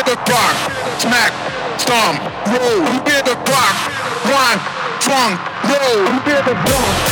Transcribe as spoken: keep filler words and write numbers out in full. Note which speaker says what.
Speaker 1: the clock, smack, stomp, roll. You hear the clock, grind, funk, roll. You hear the drum.